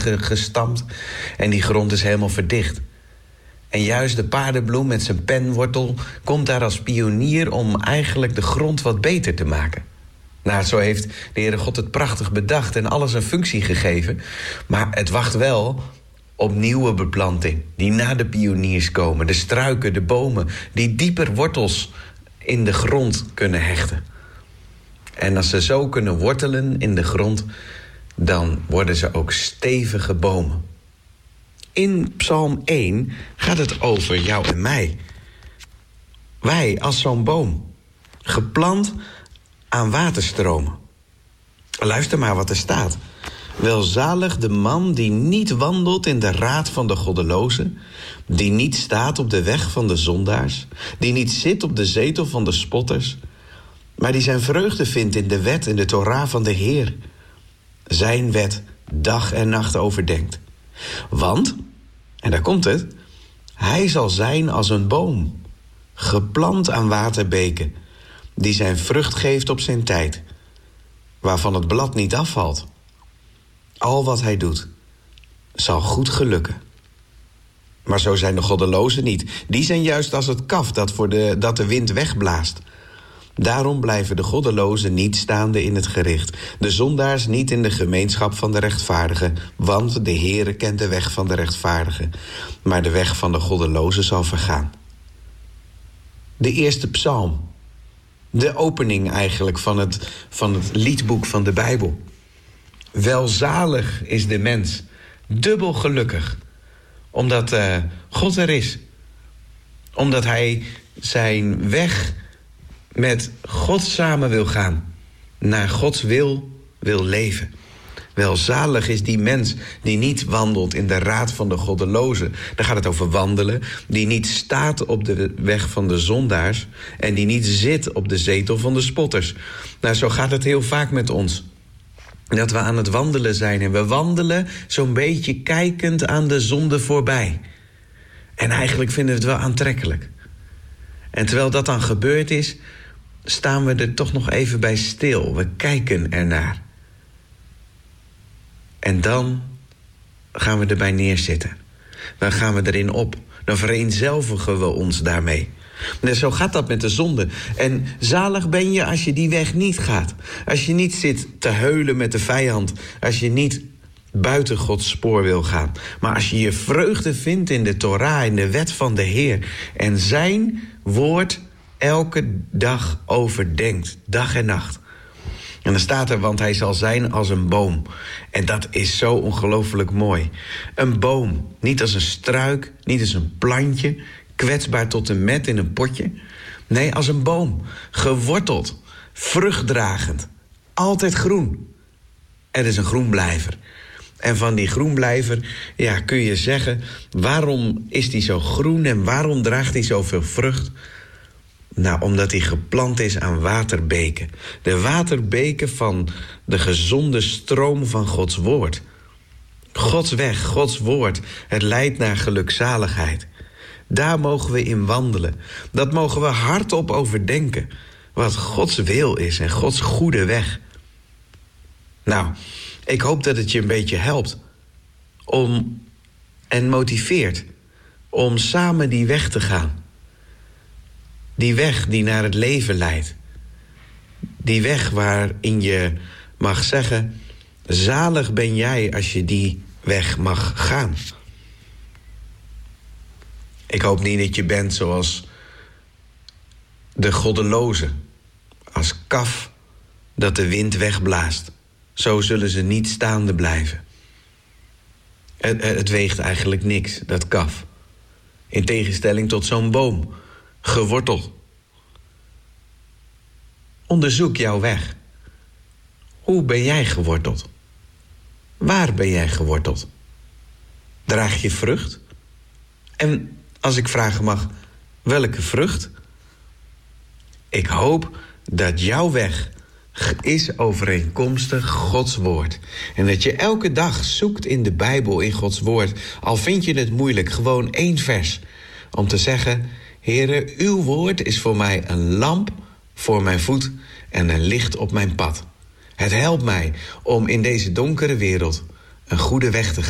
gestampt en die grond is helemaal verdicht. En juist de paardenbloem met zijn penwortel komt daar als pionier om eigenlijk de grond wat beter te maken. Nou, zo heeft de Heere God het prachtig bedacht en alles een functie gegeven. Maar het wacht wel op nieuwe beplanting die na de pioniers komen. De struiken, de bomen, die dieper wortels in de grond kunnen hechten. En als ze zo kunnen wortelen in de grond, dan worden ze ook stevige bomen. In Psalm 1 gaat het over jou en mij. Wij als zo'n boom, geplant aan waterstromen. Luister maar wat er staat. Welzalig de man die niet wandelt in de raad van de goddelozen, die niet staat op de weg van de zondaars, die niet zit op de zetel van de spotters, maar die zijn vreugde vindt in de wet en de Torah van de Heer. Zijn wet dag en nacht overdenkt. Want, en daar komt het, hij zal zijn als een boom, geplant aan waterbeken, die zijn vrucht geeft op zijn tijd, waarvan het blad niet afvalt. Al wat hij doet, zal goed gelukken. Maar zo zijn de goddelozen niet. Die zijn juist als het kaf dat de wind wegblaast. Daarom blijven de goddelozen niet staande in het gericht, de zondaars niet in de gemeenschap van de rechtvaardigen, want de Heere kent de weg van de rechtvaardigen, maar de weg van de goddelozen zal vergaan. De eerste psalm, de opening eigenlijk van het liedboek van de Bijbel. Welzalig is de mens, dubbel gelukkig, omdat God er is, omdat hij zijn weg met God samen wil gaan, naar Gods wil leven. Welzalig is die mens die niet wandelt in de raad van de goddelozen. Daar gaat het over wandelen. Die niet staat op de weg van de zondaars en die niet zit op de zetel van de spotters. Nou, zo gaat het heel vaak met ons. Dat we aan het wandelen zijn en we wandelen zo'n beetje kijkend aan de zonde voorbij. En eigenlijk vinden we het wel aantrekkelijk. En terwijl dat dan gebeurd is, staan we er toch nog even bij stil. We kijken ernaar. En dan gaan we erbij neerzitten. Dan gaan we erin op. Dan vereenzelvigen we ons daarmee. En zo gaat dat met de zonde. En zalig ben je als je die weg niet gaat. Als je niet zit te heulen met de vijand. Als je niet buiten Gods spoor wil gaan. Maar als je je vreugde vindt in de Torah, in de wet van de Heer. En zijn woord elke dag overdenkt. Dag en nacht. En dan staat er, want hij zal zijn als een boom. En dat is zo ongelooflijk mooi. Een boom, niet als een struik, niet als een plantje, kwetsbaar tot en met in een potje. Nee, als een boom, geworteld, vruchtdragend, altijd groen. Het is een groenblijver. En van die groenblijver, kun je zeggen, waarom is die zo groen en waarom draagt hij zoveel vrucht? Nou, omdat hij geplant is aan waterbeken. De waterbeken van de gezonde stroom van Gods woord. Gods weg, Gods woord, het leidt naar gelukzaligheid. Daar mogen we in wandelen. Dat mogen we hardop overdenken. Wat Gods wil is en Gods goede weg. Nou, ik hoop dat het je een beetje helpt. En motiveert om samen die weg te gaan. Die weg die naar het leven leidt. Die weg waarin je mag zeggen, zalig ben jij als je die weg mag gaan. Ik hoop niet dat je bent zoals de goddeloze, als kaf dat de wind wegblaast. Zo zullen ze niet staande blijven. Het weegt eigenlijk niks, dat kaf. In tegenstelling tot zo'n boom, geworteld. Onderzoek jouw weg. Hoe ben jij geworteld? Waar ben jij geworteld? Draag je vrucht? En als ik vragen mag, welke vrucht? Ik hoop dat jouw weg is overeenkomstig Gods woord. En dat je elke dag zoekt in de Bijbel, in Gods woord. Al vind je het moeilijk, gewoon 1 vers. Om te zeggen, Heere, uw woord is voor mij een lamp voor mijn voet en een licht op mijn pad. Het helpt mij om in deze donkere wereld een goede weg te gaan.